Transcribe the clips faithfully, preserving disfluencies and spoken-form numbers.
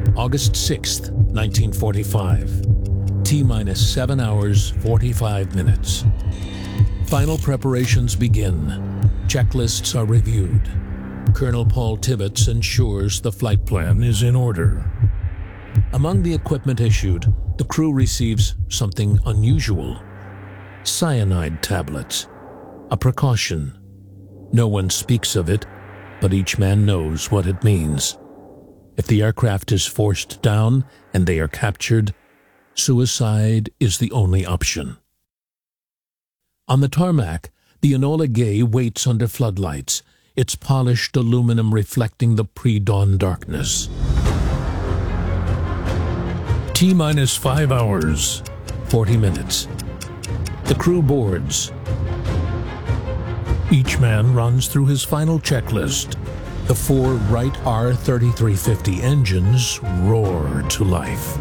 August sixth, nineteen forty-five. T-minus seven hours, forty-five minutes. Final preparations begin. Checklists are reviewed. Colonel Paul Tibbets ensures the flight plan is in order. Among the equipment issued, the crew receives something unusual. Cyanide tablets. A precaution. No one speaks of it, but each man knows what it means. If the aircraft is forced down and they are captured, suicide is the only option. On the tarmac, the Enola Gay waits under floodlights, its polished aluminum reflecting the pre-dawn darkness. T-minus five hours, forty minutes. The crew boards. Each man runs through his final checklist. The four Wright R thirty-three fifty engines roar to life.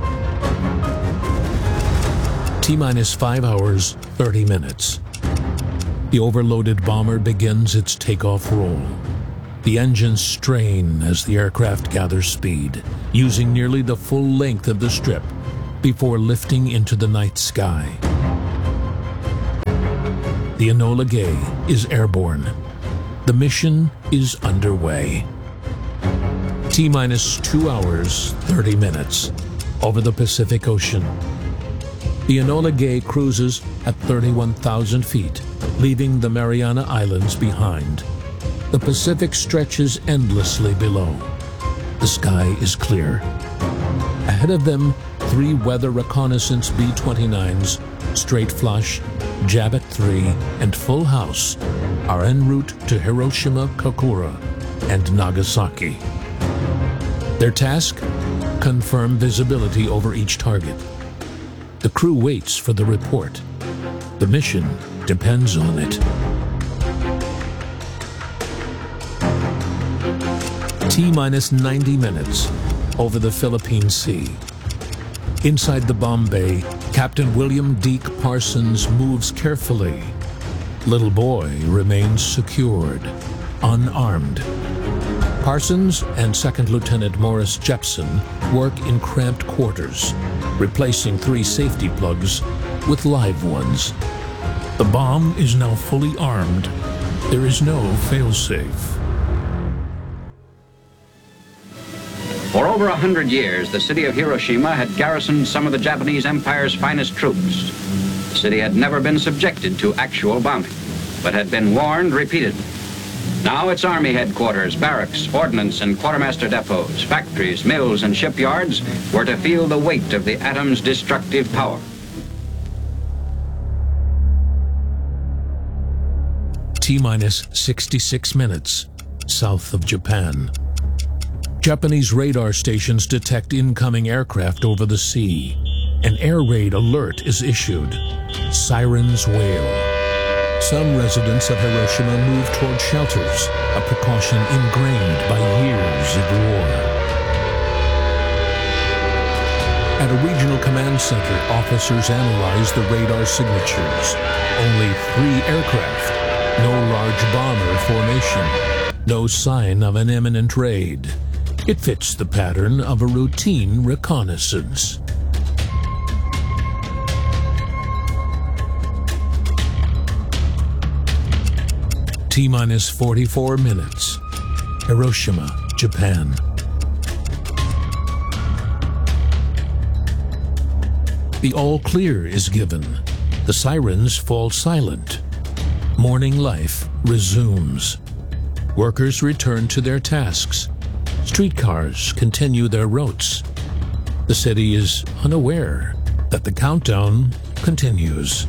T-minus five hours, thirty minutes. The overloaded bomber begins its takeoff roll. The engines strain as the aircraft gathers speed, using nearly the full length of the strip before lifting into the night sky. The Enola Gay is airborne. The mission is underway. T-minus two hours, thirty minutes, over the Pacific Ocean. The Enola Gay cruises at thirty-one thousand feet, leaving the Mariana Islands behind. The Pacific stretches endlessly below. The sky is clear. Ahead of them, three weather reconnaissance B twenty-nines, Straight Flush, Jabbit three, and Full House are en route to Hiroshima, Kokura, and Nagasaki. Their task? Confirm visibility over each target. The crew waits for the report. The mission depends on it. T-minus ninety minutes over the Philippine Sea. Inside the bomb bay, Captain William Deke Parsons moves carefully. Little boy remains secured, unarmed. Parsons and Second Lieutenant Morris Jepson work in cramped quarters, replacing three safety plugs with live ones. The bomb is now fully armed. There is no failsafe. For over a hundred years, the city of Hiroshima had garrisoned some of the Japanese Empire's finest troops. The city had never been subjected to actual bombing, but had been warned repeatedly. Now its army headquarters, barracks, ordnance, and quartermaster depots, factories, mills, and shipyards were to feel the weight of the atom's destructive power. T-minus sixty-six minutes, south of Japan. Japanese radar stations detect incoming aircraft over the sea. An air raid alert is issued. Sirens wail. Some residents of Hiroshima move toward shelters, a precaution ingrained by years of war. At a regional command center, officers analyze the radar signatures. Only three aircraft, no large bomber formation, no sign of an imminent raid. It fits the pattern of a routine reconnaissance. T-minus forty-four minutes. Hiroshima, Japan. The all clear is given. The sirens fall silent. Morning life resumes. Workers return to their tasks. Streetcars continue their routes. The city is unaware that the countdown continues.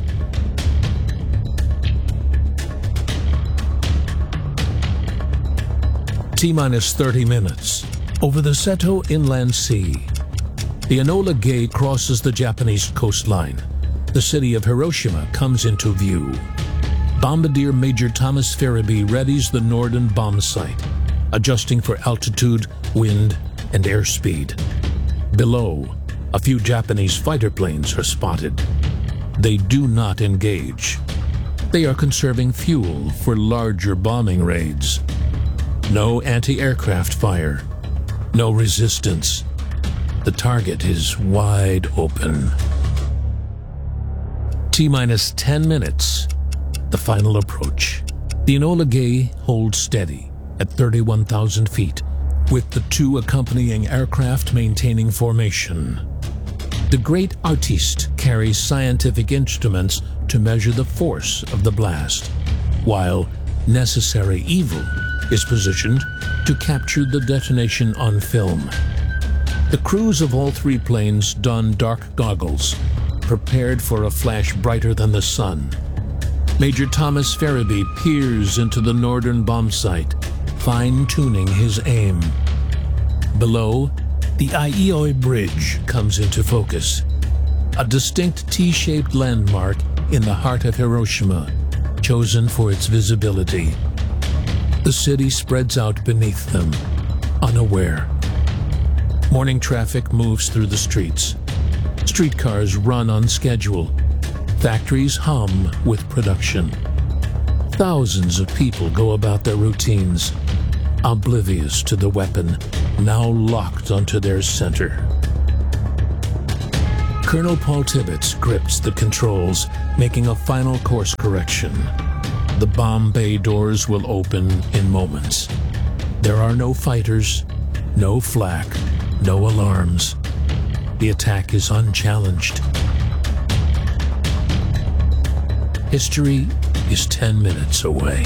T-minus thirty minutes. Over the Seto Inland Sea. The Enola Gay crosses the Japanese coastline. The city of Hiroshima comes into view. Bombardier Major Thomas Farabee readies the Norden bomb site, adjusting for altitude, wind, and airspeed. Below, a few Japanese fighter planes are spotted. They do not engage. They are conserving fuel for larger bombing raids. No anti-aircraft fire. No resistance. The target is wide open. T-minus ten minutes. The final approach. The Enola Gay holds steady at thirty-one thousand feet, with the two accompanying aircraft maintaining formation. The Great Artiste carries scientific instruments to measure the force of the blast, while Necessary Evil is positioned to capture the detonation on film. The crews of all three planes don dark goggles, prepared for a flash brighter than the sun. Major Thomas Farabee peers into the northern bomb site, fine-tuning his aim. Below, the Aioi Bridge comes into focus, a distinct T-shaped landmark in the heart of Hiroshima, chosen for its visibility. The city spreads out beneath them, unaware. Morning traffic moves through the streets. Streetcars run on schedule. Factories hum with production. Thousands of people go about their routines, oblivious to the weapon now locked onto their center. Colonel Paul Tibbets grips the controls, making a final course correction. The bomb bay doors will open in moments. There are no fighters, no flak, no alarms. The attack is unchallenged. History is ten minutes away.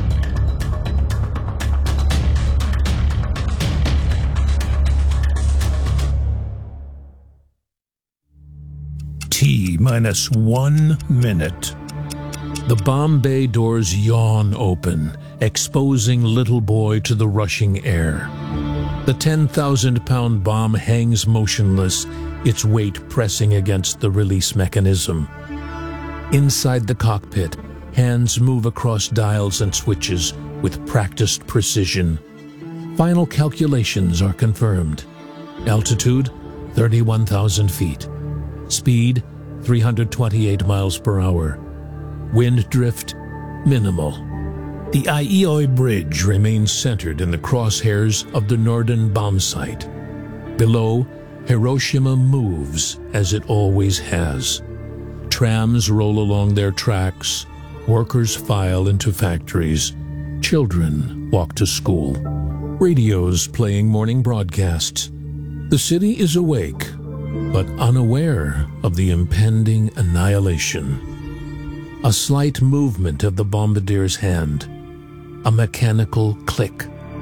T minus one minute. The bomb bay doors yawn open, exposing Little Boy to the rushing air. The ten thousand pound bomb hangs motionless, its weight pressing against the release mechanism. Inside the cockpit, hands move across dials and switches with practiced precision. Final calculations are confirmed. Altitude, thirty-one thousand feet. Speed, three hundred twenty-eight miles per hour. Wind drift, minimal. The Aioi Bridge remains centered in the crosshairs of the Norden bomb site. Below, Hiroshima moves as it always has. Trams roll along their tracks, workers file into factories, children walk to school, radios playing morning broadcasts. The city is awake, but unaware of the impending annihilation. A slight movement of the bombardier's hand, a mechanical click.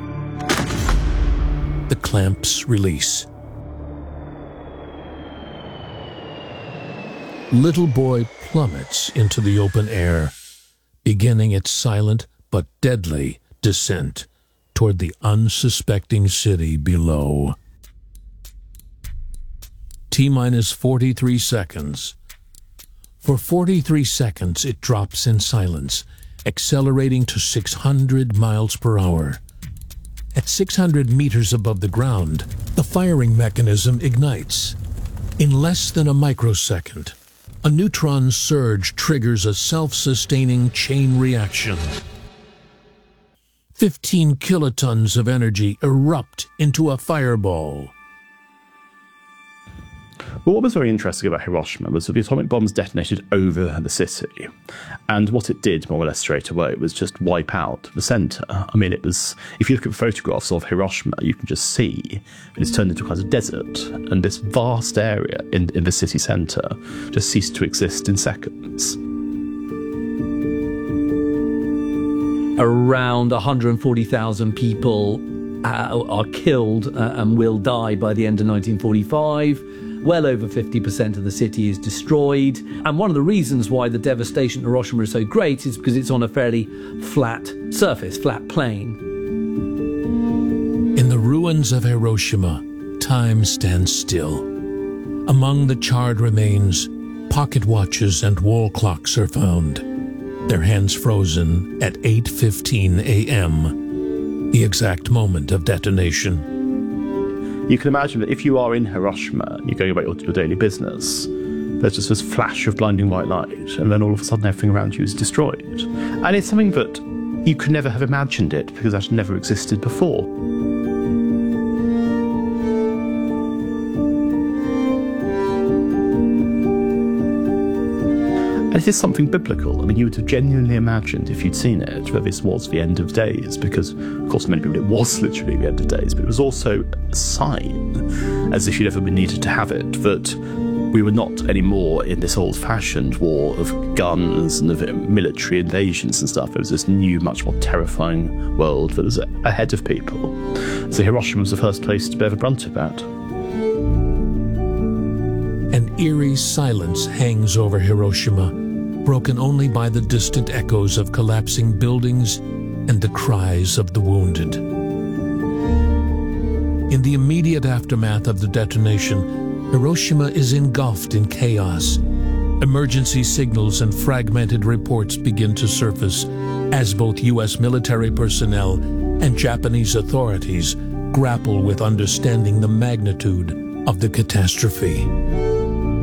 The clamps release. Little Boy plummets into the open air, beginning its silent but deadly descent toward the unsuspecting city below. T-minus forty-three seconds. For forty-three seconds, it drops in silence, accelerating to six hundred miles per hour. At six hundred meters above the ground, the firing mechanism ignites. In less than a microsecond, a neutron surge triggers a self-sustaining chain reaction. Fifteen kilotons of energy erupt into a fireball. Well, what was very interesting about Hiroshima was that the atomic bombs detonated over the city. And what it did, more or less straight away, was just wipe out the centre. I mean, it was, if you look at photographs of Hiroshima, you can just see that it's turned into a kind of desert. And this vast area in, in the city centre just ceased to exist in seconds. Around one hundred forty thousand people uh, are killed uh, and will die by the end of nineteen forty-five. Well over fifty percent of the city is destroyed. And one of the reasons why the devastation at Hiroshima is so great is because it's on a fairly flat surface, flat plain. In the ruins of Hiroshima, time stands still. Among the charred remains, pocket watches and wall clocks are found, their hands frozen at eight fifteen a m, the exact moment of detonation. You can imagine that if you are in Hiroshima and you're going about your, your daily business, there's just this flash of blinding white light, and then all of a sudden everything around you is destroyed. And it's something that you could never have imagined it, because that never existed before. it is something biblical. I mean, you would have genuinely imagined, if you'd seen it, that this was the end of days, because, of course, for many people it was literally the end of days, but it was also a sign, as if you'd ever been needed to have it, that we were not anymore in this old-fashioned war of guns and of military invasions and stuff. It was this new, much more terrifying world that was ahead of people. So Hiroshima was the first place to bear the brunt of that. An eerie silence hangs over Hiroshima, broken only by the distant echoes of collapsing buildings and the cries of the wounded. In the immediate aftermath of the detonation, Hiroshima is engulfed in chaos. Emergency signals and fragmented reports begin to surface as both U S military personnel and Japanese authorities grapple with understanding the magnitude of the catastrophe.